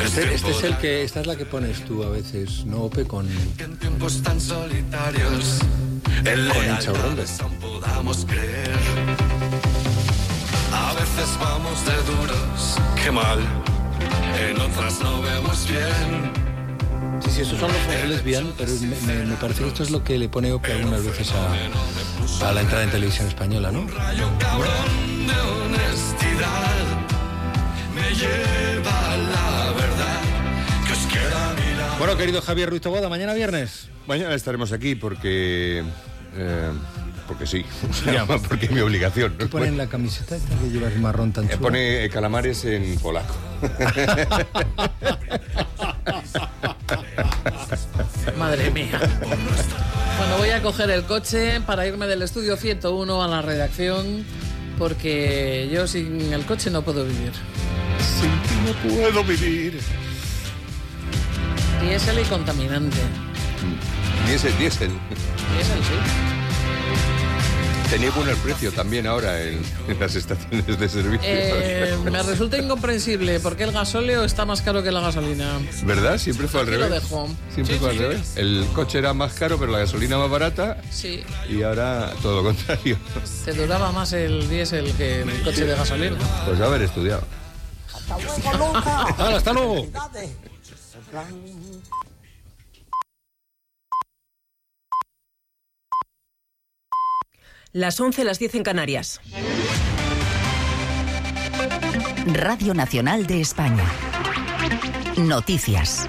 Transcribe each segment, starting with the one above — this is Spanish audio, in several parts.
Esta es la que pones tú a veces, ¿no, Ope? Con en tiempos tan solitarios, en lealtades aún podamos creer. A veces vamos de duros, qué mal, en otras no vemos bien. Sí, estos son los famosos bien, pero me parece que esto es lo que le pone Ope algunas veces a la entrada en televisión española, ¿no? Un rayo cabrón de honestidad me lleva a la verdad que os quiera mirar. Bueno, querido Javier Ruiz Taboada, mañana viernes. Mañana estaremos aquí porque sí, porque es mi obligación. ¿Qué pone en la camiseta esta que llevas marrón tan chula? Pone calamares en polaco. Madre mía. Bueno, voy a coger el coche para irme del estudio 101 a la redacción, porque yo sin el coche no puedo vivir. Sin ti no puedo vivir. Diésel y contaminante. Diésel. Diésel, sí. Tenía bueno el precio también ahora en las estaciones de servicio. Me resulta incomprensible porque el gasóleo está más caro que la gasolina. ¿Verdad? Siempre fue al revés. Lo dejo. Siempre fue al revés. El coche era más caro, pero la gasolina más barata. Sí. Y ahora todo lo contrario. Te duraba más el diésel que el coche de gasolina. Pues haber estudiado. Hasta luego, Luca. Hasta luego. Las 11, las 10 en Canarias. Radio Nacional de España. Noticias.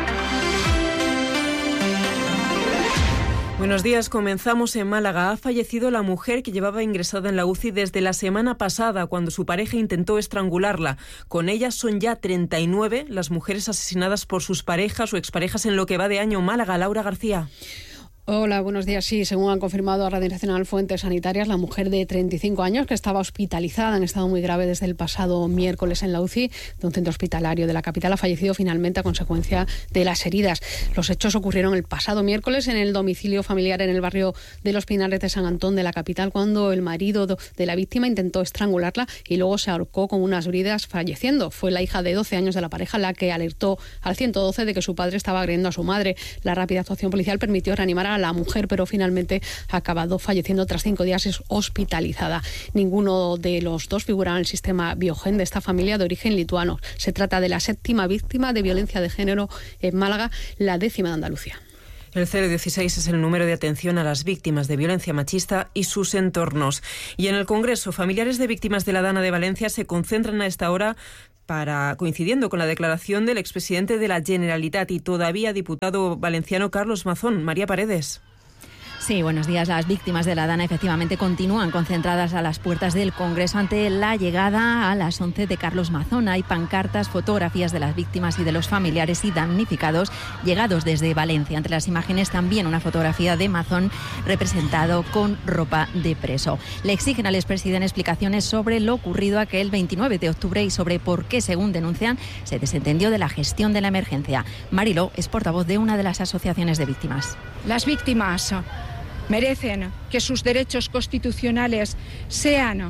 Buenos días, comenzamos en Málaga. Ha fallecido la mujer que llevaba ingresada en la UCI desde la semana pasada, cuando su pareja intentó estrangularla. Con ella son ya 39 las mujeres asesinadas por sus parejas o exparejas en lo que va de año. Málaga, Laura García. Hola, buenos días. Sí, según han confirmado a Radio Nacional fuentes sanitarias, la mujer de 35 años que estaba hospitalizada en estado muy grave desde el pasado miércoles en la UCI de un centro hospitalario de la capital ha fallecido finalmente a consecuencia de las heridas. Los hechos ocurrieron el pasado miércoles en el domicilio familiar en el barrio de Los Pinares de San Antón de la capital, cuando el marido de la víctima intentó estrangularla y luego se ahorcó con unas bridas, falleciendo. Fue la hija de 12 años de la pareja la que alertó al 112 de que su padre estaba agrediendo a su madre. La rápida actuación policial permitió reanimar a la mujer, pero finalmente ha acabado falleciendo tras 5 días hospitalizada. Ninguno de los dos figura en el sistema Biogen de esta familia de origen lituano. Se trata de la 7ª víctima de violencia de género en Málaga, la 10ª de Andalucía. El 016 es el número de atención a las víctimas de violencia machista y sus entornos. Y en el Congreso, familiares de víctimas de la Dana de Valencia se concentran a esta hora coincidiendo con la declaración del expresidente de la Generalitat y todavía diputado valenciano Carlos Mazón. María Paredes. Sí, buenos días. Las víctimas de la Dana efectivamente continúan concentradas a las puertas del Congreso ante la llegada a las 11 de Carlos Mazón. Hay pancartas, fotografías de las víctimas y de los familiares y damnificados llegados desde Valencia. Entre las imágenes también una fotografía de Mazón representado con ropa de preso. Le exigen al expresidente explicaciones sobre lo ocurrido aquel 29 de octubre y sobre por qué, según denuncian, se desentendió de la gestión de la emergencia. Mariló es portavoz de una de las asociaciones de víctimas. Las víctimas merecen que sus derechos constitucionales sean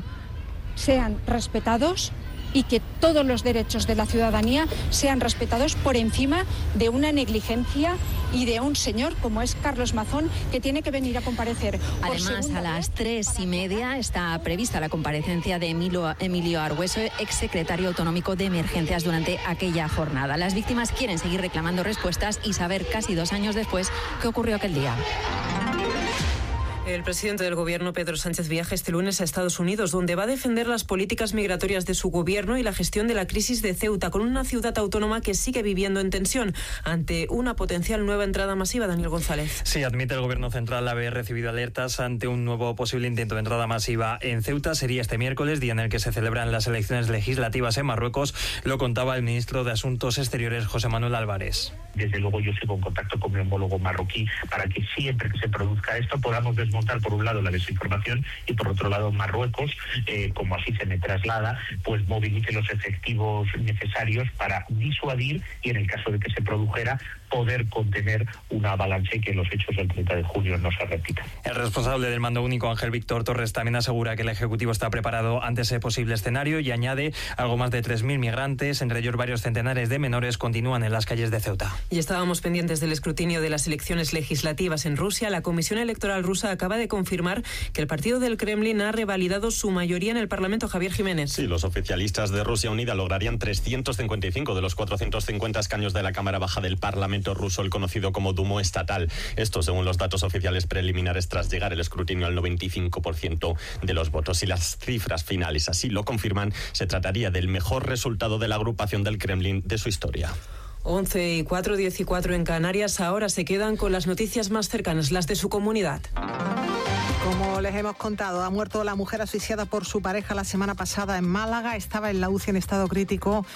respetados y que todos los derechos de la ciudadanía sean respetados por encima de una negligencia y de un señor como es Carlos Mazón, que tiene que venir a comparecer. Además, a las 3:30 está prevista la comparecencia de Emilio Argüeso, exsecretario autonómico de Emergencias, durante aquella jornada. Las víctimas quieren seguir reclamando respuestas y saber casi 2 años después qué ocurrió aquel día. El presidente del Gobierno, Pedro Sánchez, viaja este lunes a Estados Unidos, donde va a defender las políticas migratorias de su gobierno y la gestión de la crisis de Ceuta, con una ciudad autónoma que sigue viviendo en tensión ante una potencial nueva entrada masiva. Daniel González. Sí, admite el Gobierno central haber recibido alertas ante un nuevo posible intento de entrada masiva en Ceuta. Sería este miércoles, día en el que se celebran las elecciones legislativas en Marruecos. Lo contaba el ministro de Asuntos Exteriores, José Manuel Álvarez. Desde luego yo sigo en contacto con mi homólogo marroquí para que siempre que se produzca esto podamos desbloquear desmontar por un lado la desinformación y por otro lado Marruecos, como así se me traslada, pues movilice los efectivos necesarios para disuadir y en el caso de que se produjera poder contener una avalancha y que los hechos del 30 de junio no se repitan. El responsable del mando único, Ángel Víctor Torres, también asegura que el Ejecutivo está preparado ante ese posible escenario y añade algo más de 3.000 migrantes, entre ellos varios centenares de menores, continúan en las calles de Ceuta. Y estábamos pendientes del escrutinio de las elecciones legislativas en Rusia. La Comisión Electoral rusa acaba de confirmar que el partido del Kremlin ha revalidado su mayoría en el Parlamento. Javier Jiménez. Sí, los oficialistas de Rusia Unida lograrían 355 de los 450 escaños de la Cámara Baja del Parlamento ruso, el conocido como Dumo estatal. Esto según los datos oficiales preliminares tras llegar el escrutinio al 95% de los votos. Y las cifras finales así lo confirman, se trataría del mejor resultado de la agrupación del Kremlin de su historia. 11:04, 10:04 en Canarias. Ahora se quedan con las noticias más cercanas, las de su comunidad. Como les hemos contado, ha muerto la mujer asfixiada por su pareja la semana pasada en Málaga. Estaba en la UCI en estado crítico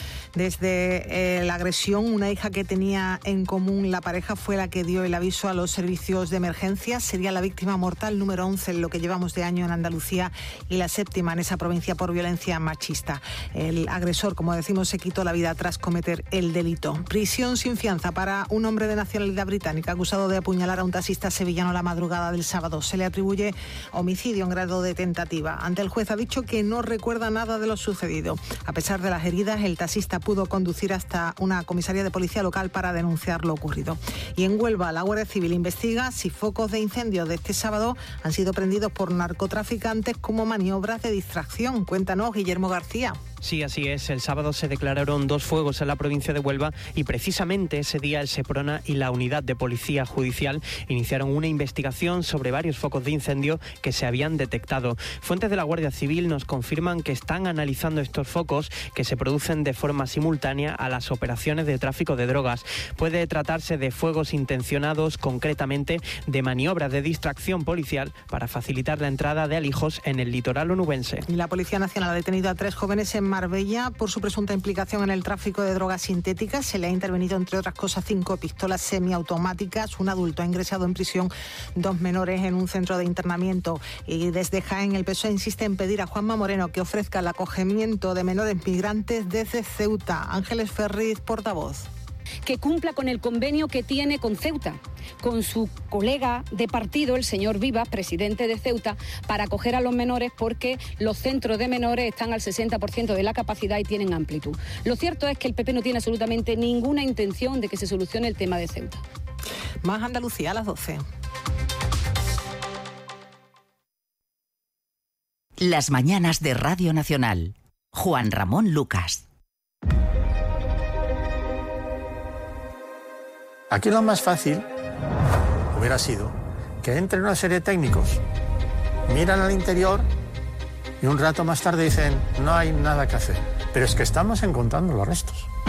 desde la agresión. Una hija que tenía en común la pareja fue la que dio el aviso a los servicios de emergencia. Sería la víctima mortal número 11 en lo que llevamos de año en Andalucía y la 7ª en esa provincia por violencia machista. El agresor, como decimos, se quitó la vida tras cometer el delito. Prisión sin fianza para un hombre de nacionalidad británica acusado de apuñalar a un taxista sevillano la madrugada del sábado. Se le atribuye homicidio en grado de tentativa. Ante el juez ha dicho que no recuerda nada de lo sucedido. A pesar de las heridas, el taxista pudo conducir hasta una comisaría de policía local para denunciar lo ocurrido. Y en Huelva, la Guardia Civil investiga si focos de incendio de este sábado han sido prendidos por narcotraficantes como maniobras de distracción. Cuéntanos, Guillermo García. Sí, así es. El sábado se declararon 2 fuegos en la provincia de Huelva y precisamente ese día el Seprona y la Unidad de Policía Judicial iniciaron una investigación sobre varios focos de incendio que se habían detectado. Fuentes de la Guardia Civil nos confirman que están analizando estos focos que se producen de forma simultánea a las operaciones de tráfico de drogas. Puede tratarse de fuegos intencionados, concretamente de maniobras de distracción policial para facilitar la entrada de alijos en el litoral onubense. Y la Policía Nacional ha detenido a 3 jóvenes en Marbella por su presunta implicación en el tráfico de drogas sintéticas. Se le ha intervenido, entre otras cosas, 5 pistolas semiautomáticas. Un adulto ha ingresado en prisión, 2 menores en un centro de internamiento. Y desde Jaén, el PSOE insiste en pedir a Juanma Moreno que ofrezca el acogimiento de menores migrantes desde Ceuta. Ángeles Ferriz, portavoz. Que cumpla con el convenio que tiene con Ceuta, con su colega de partido, el señor Vivas, presidente de Ceuta, para acoger a los menores porque los centros de menores están al 60% de la capacidad y tienen amplitud. Lo cierto es que el PP no tiene absolutamente ninguna intención de que se solucione el tema de Ceuta. Más Andalucía a las 12. Las mañanas de Radio Nacional. Juan Ramón Lucas. Aquí lo más fácil hubiera sido que entren una serie de técnicos, miran al interior y un rato más tarde dicen no hay nada que hacer. Pero es que estamos encontrando los restos.